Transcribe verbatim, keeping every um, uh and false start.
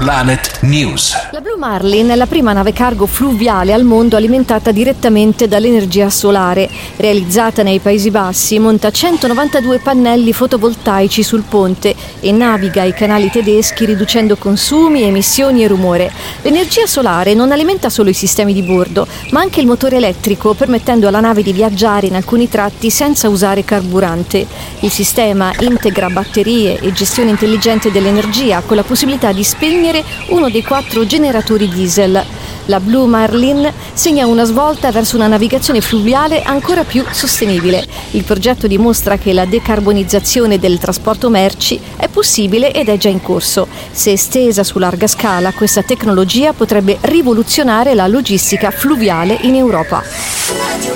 Planet News. La Blue Marlin è la prima nave cargo fluviale al mondo alimentata direttamente dall'energia solare. Realizzata nei Paesi Bassi, monta centonovantadue pannelli fotovoltaici sul ponte e naviga i canali tedeschi riducendo consumi, emissioni e rumore. L'energia solare non alimenta solo i sistemi di bordo, ma anche il motore elettrico, permettendo alla nave di viaggiare in alcuni tratti senza usare carburante. Il sistema integra batterie e gestione intelligente dell'energia con la possibilità di spegnere uno dei quattro generatori diesel. La Blue Marlin segna una svolta verso una navigazione fluviale ancora più sostenibile. Il progetto dimostra che la decarbonizzazione del trasporto merci è possibile ed è già in corso. Se estesa su larga scala, questa tecnologia potrebbe rivoluzionare la logistica fluviale in Europa.